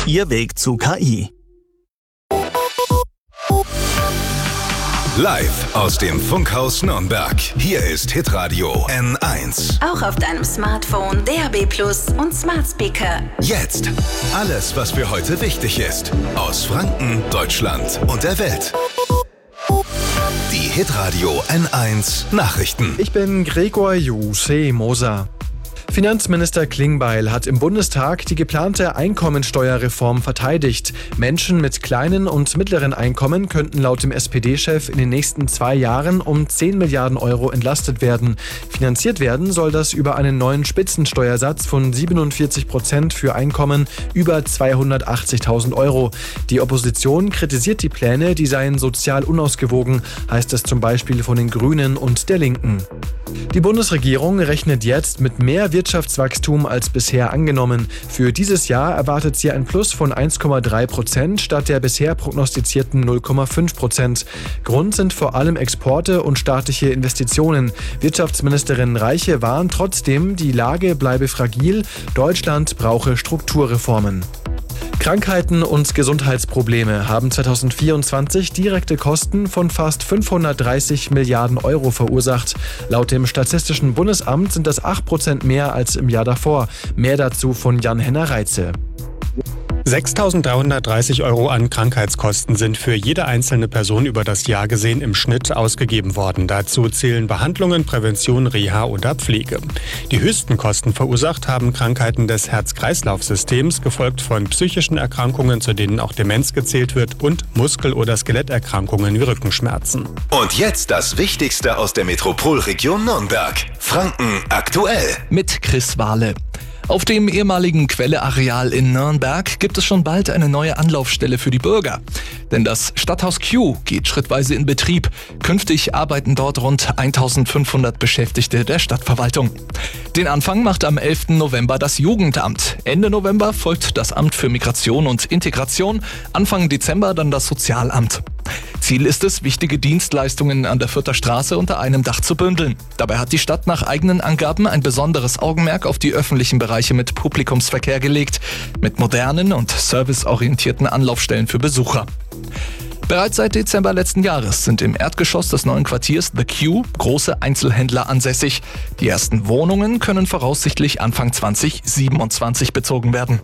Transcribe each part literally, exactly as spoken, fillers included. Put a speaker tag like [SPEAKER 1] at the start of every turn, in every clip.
[SPEAKER 1] Ihr Weg zu K I.
[SPEAKER 2] Live aus dem Funkhaus Nürnberg. Hier ist Hitradio N eins.
[SPEAKER 3] Auch auf deinem Smartphone, D A B plus und Smart Speaker.
[SPEAKER 2] Jetzt alles, was für heute wichtig ist. Aus Franken, Deutschland und der Welt. Die Hitradio N eins Nachrichten.
[SPEAKER 4] Ich bin Gregor Juse Moser. Finanzminister Klingbeil hat im Bundestag die geplante Einkommensteuerreform verteidigt. Menschen mit kleinen und mittleren Einkommen könnten laut dem S P D-Chef in den nächsten zwei Jahren um zehn Milliarden Euro entlastet werden. Finanziert werden soll das über einen neuen Spitzensteuersatz von siebenundvierzig Prozent für Einkommen über zweihundertachtzigtausend Euro. Die Opposition kritisiert die Pläne, die seien sozial unausgewogen, heißt es zum Beispiel von den Grünen und der Linken. Die Bundesregierung rechnet jetzt mit mehr Wirtschaftswachstum als bisher angenommen. Für dieses Jahr erwartet sie ein Plus von eins Komma drei Prozent statt der bisher prognostizierten null Komma fünf Prozent. Grund sind vor allem Exporte und staatliche Investitionen. Wirtschaftsministerin Reiche warnt trotzdem, die Lage bleibe fragil, Deutschland brauche Strukturreformen. Krankheiten und Gesundheitsprobleme haben zweitausendvierundzwanzig direkte Kosten von fast fünfhundertdreißig Milliarden Euro verursacht. Laut dem Statistischen Bundesamt sind das acht Prozent mehr als im Jahr davor. Mehr dazu von Jan-Henner Reitze.
[SPEAKER 5] sechstausenddreihundertdreißig Euro an Krankheitskosten sind für jede einzelne Person über das Jahr gesehen im Schnitt ausgegeben worden. Dazu zählen Behandlungen, Prävention, Reha oder Pflege. Die höchsten Kosten verursacht haben Krankheiten des Herz-Kreislauf-Systems, gefolgt von psychischen Erkrankungen, zu denen auch Demenz gezählt wird, und Muskel- oder Skeletterkrankungen wie Rückenschmerzen.
[SPEAKER 2] Und jetzt das Wichtigste aus der Metropolregion Nürnberg. Franken aktuell.
[SPEAKER 1] Mit Chris Wahle. Auf dem ehemaligen Quelleareal in Nürnberg gibt es schon bald eine neue Anlaufstelle für die Bürger. Denn das Stadthaus Q geht schrittweise in Betrieb. Künftig arbeiten dort rund eintausendfünfhundert Beschäftigte der Stadtverwaltung. Den Anfang macht am elften November das Jugendamt. Ende November folgt das Amt für Migration und Integration. Anfang Dezember dann das Sozialamt. Ziel ist es, wichtige Dienstleistungen an der Fürther Straße unter einem Dach zu bündeln. Dabei hat die Stadt nach eigenen Angaben ein besonderes Augenmerk auf die öffentlichen Bereiche mit Publikumsverkehr gelegt, mit modernen und serviceorientierten Anlaufstellen für Besucher. Bereits seit Dezember letzten Jahres sind im Erdgeschoss des neuen Quartiers The Q große Einzelhändler ansässig. Die ersten Wohnungen können voraussichtlich Anfang zwanzig siebenundzwanzig bezogen werden.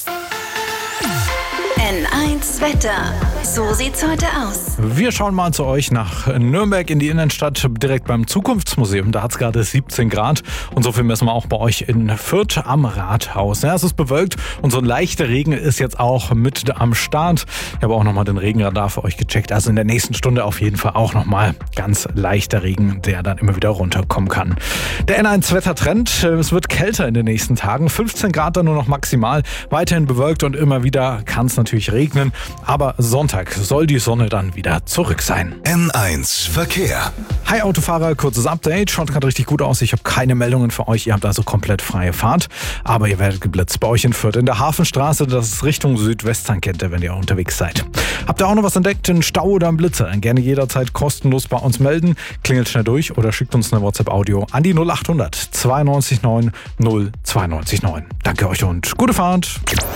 [SPEAKER 3] N eins Wetter. So sieht's heute aus.
[SPEAKER 6] Wir schauen mal zu euch nach Nürnberg in die Innenstadt, direkt beim Zukunftsmuseum. Da hat es gerade siebzehn Grad und so viel messen wir auch bei euch in Fürth am Rathaus. Ja, es ist bewölkt und so ein leichter Regen ist jetzt auch mit am Start. Ich habe auch nochmal den Regenradar für euch gecheckt. Also in der nächsten Stunde auf jeden Fall auch nochmal ganz leichter Regen, der dann immer wieder runterkommen kann. Der N eins Wettertrend, es wird kälter in den nächsten Tagen. fünfzehn Grad dann nur noch maximal. Weiterhin bewölkt und immer wieder kann es natürlich regnen. Aber Sonntag soll die Sonne dann wieder zurück sein.
[SPEAKER 2] N eins Verkehr.
[SPEAKER 6] Hi Autofahrer, kurzes Update. Schaut gerade richtig gut aus. Ich habe keine Meldungen für euch. Ihr habt also komplett freie Fahrt. Aber ihr werdet geblitzt bei euch in Fürth. In der Hafenstraße, das ist Richtung Südwesttangente, wenn ihr unterwegs seid. Habt ihr auch noch was entdeckt? Einen Stau oder einen Blitzer? Gerne jederzeit kostenlos bei uns melden. Klingelt schnell durch oder schickt uns eine WhatsApp-Audio an die null acht hundert zweiundneunzig neun null zweiundneunzig neun. Danke euch und gute Fahrt.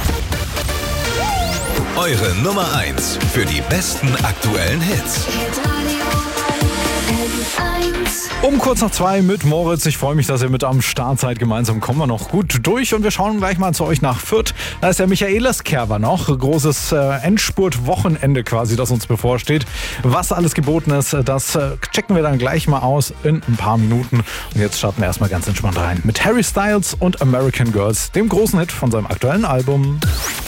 [SPEAKER 2] Eure Nummer eins für die besten aktuellen Hits.
[SPEAKER 6] Um kurz nach zwei mit Moritz. Ich freue mich, dass ihr mit am Start seid. Gemeinsam kommen wir noch gut durch und wir schauen gleich mal zu eus nach Fürth. Da ist der Michaeliskerber noch. Großes äh, Endspurt-Wochenende quasi, das uns bevorsteht. Was alles geboten ist, das äh, checken wir dann gleich mal aus in ein paar Minuten. Und jetzt starten wir erstmal ganz entspannt rein mit Harry Styles und American Girls, dem großen Hit von seinem aktuellen Album.